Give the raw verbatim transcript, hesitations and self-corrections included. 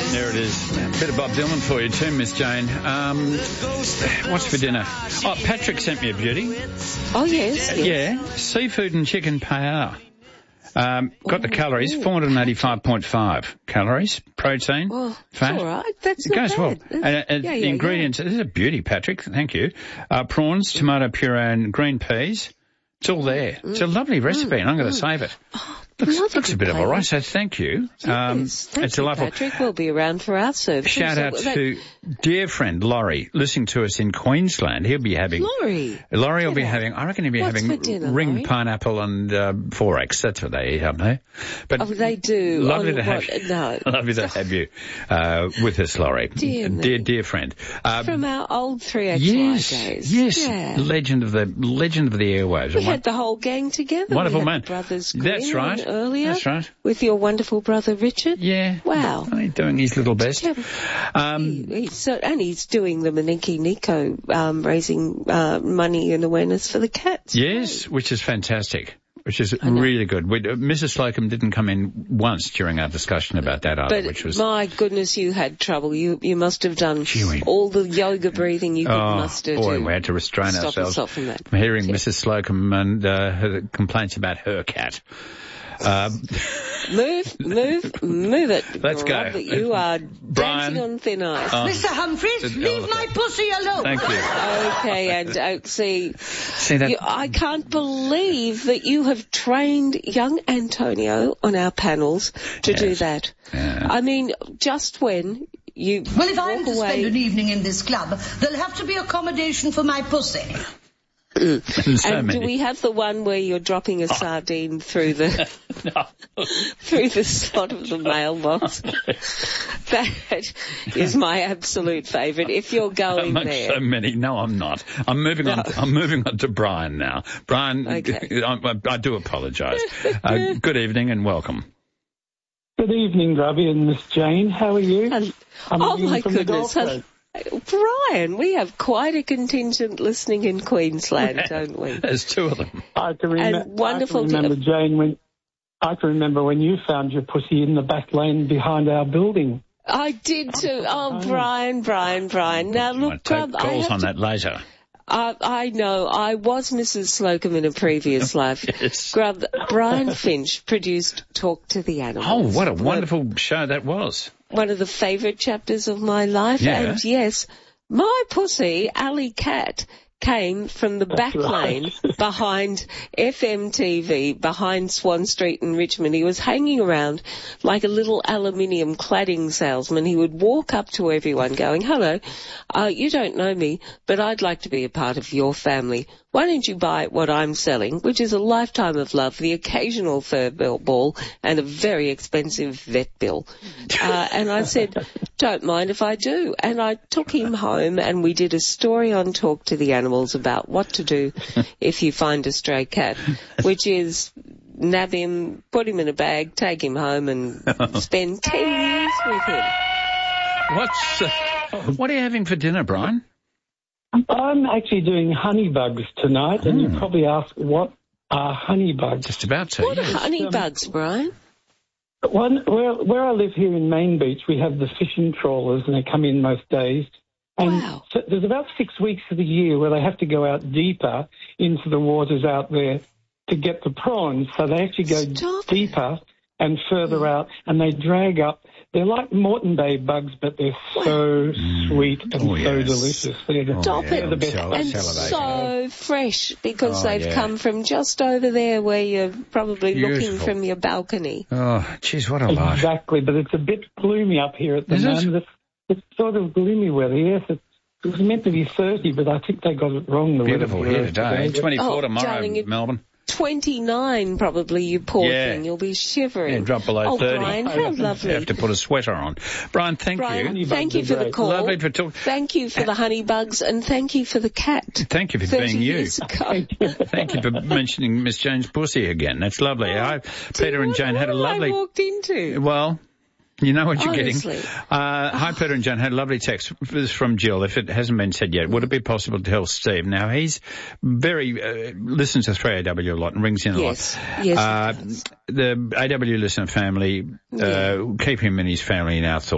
There it is. A bit of Bob Dylan for you too, Miss Jane. Um, what's for dinner? Oh, Patrick sent me a beauty. Oh, yes. yes. Yeah, seafood and chicken paella. Um, got the calories, four hundred eighty-five point five calories, protein, well, fat. All right, that's it not goes bad. well. And, and yeah, the yeah, ingredients, yeah. this is a beauty, Patrick. Thank you. Uh, prawns, tomato puree, and green peas. It's all there. Mm. It's a lovely recipe, mm. and I'm going to mm. save it. Oh, looks looks a bit of a rice, so thank you. Yes, um, thank it's you, delightful. Patrick. We'll be around for our service. Shout so out that... to dear friend Laurie, listening to us in Queensland. He'll be having... Laurie? Laurie will be having, I reckon he'll be What's having dinner, ringed Laurie? pineapple and uh, forex. That's what they eat up there. But oh, they do. Lovely On to have what? No. Lovely to have you uh, with us, Laurie. Dear dear, me. dear friend. Um, From our old three X Y yes, days. Yes, yeah. legend of the legend of the airwaves. We had the whole gang together. Wonderful we had man. The brothers Green That's right. Earlier. That's right. With your wonderful brother Richard. Yeah. Wow. He's doing his little best. Um, he, he's so, and he's doing the Maniki Nico, um, raising uh, money and awareness for the cats. Yes, Great. which is fantastic. Which is really good. We, uh, Missus Slocum didn't come in once during our discussion about that either, but which was... my goodness, you had trouble. You you must have done Chewing. all the yoga breathing you could oh, muster boy, to we had to restrain stop ourselves yourself from that. from hearing Yeah. Missus Slocum and uh, her complaints about her cat. Um, move, move, move it. Let's go. Rob, you are Brian, dancing on thin ice. Oh. Mister Humphreys, leave my pussy alone. Thank you. Okay, and uh, see, See that? you, I can't believe that you have trained young Antonio on our panels to Yes. do that. Yeah. I mean, just when you Well, if walk I'm to away... spend an evening in this club, there'll have to be accommodation for my pussy. And so and many. do we have the one where you're dropping a sardine through the No. through the slot of the mailbox? That is my absolute favourite. If you're going Amongst there, so many. No, I'm not. I'm moving No. on. I'm moving on to Brian now. Brian, Okay. I, I do apologise. uh, good evening and welcome. Good evening, Robbie and Miss Jane. How are you? And- I'm oh ringing my from the goodness. Gold Coast. Brian, we have quite a contingent listening in Queensland, don't we? There's two of them. I can, rem- And wonderful I can remember, to- Jane, when I can remember when you found your pussy in the back lane behind our building. I did too. Oh, Brian, Brian, Brian. Now I look, take Grub, I calls have on to, that later. uh, I know, I was Missus Slocum in a previous life. Yes. Grub, Brian Finch produced Talk to the Animals. Oh, what a wonderful show that was. One of the favourite chapters of my life. Yeah. And yes, my pussy, Alley Cat, came from the back right. lane behind F M T V, behind Swan Street in Richmond. He was hanging around like a little aluminium cladding salesman. He would walk up to everyone going, hello, uh, you don't know me, but I'd like to be a part of your family. Why don't you buy what I'm selling, which is a lifetime of love, the occasional fur ball, and a very expensive vet bill. Uh, and I said, don't mind if I do. And I took him home and we did a story on Talk to the Animals about what to do if you find a stray cat, which is nab him, put him in a bag, take him home and spend ten years with him. What's, uh, what are you having for dinner, Brian? I'm actually doing honey bugs tonight, and Mm. you probably ask, what are honey bugs? Just about to. What are yes. honey um, bugs, Brian? One, where, where I live here in Main Beach, we have the fishing trawlers, and they come in most days. And Wow. so there's about six weeks of the year where they have to go out deeper into the waters out there to get the prawns. So they actually go Stop. deeper and further out, and they drag up. They're like Moreton Bay bugs, but they're so sweet and Oh, so yes. delicious. They're the, Stop yeah, they're the it. best. sal- And salivating. so fresh because Oh, they've yeah. come from just over there where you're probably looking Beautiful. from your balcony. Oh, geez, what a life. Exactly, but it's a bit gloomy up here at the Is it? moment. It's, it's sort of gloomy weather, yes. It, it was meant to be thirty, but I think they got it wrong. The Beautiful weather here bureau today. but- twenty-four Oh, tomorrow, darling, it- Melbourne. twenty-nine probably, you poor Yeah. thing. You'll be shivering. Yeah, drop below oh, thirty. Brian, how lovely. You have to put a sweater on. Brian, thank Brian, you. thank you for the Great. call. Lovely for talk. Thank you for the honey bugs and thank you for the cat. Thank you for thirty being you. years ago. Thank you for mentioning Miss Jane's pussy again. That's lovely. I, Peter and Jane had a What lovely... I walked into. Well, you know what you're Honestly. getting. Uh, hi, Peter and John. Had a lovely text This is from Jill. If it hasn't been said yet, would it be possible to tell Steve? Now, he's very, uh, listens to three A W a lot and rings in a Yes. lot. Yes, Uh, he does. the A W listener family, uh, Yeah. keep him and his family in our thoughts.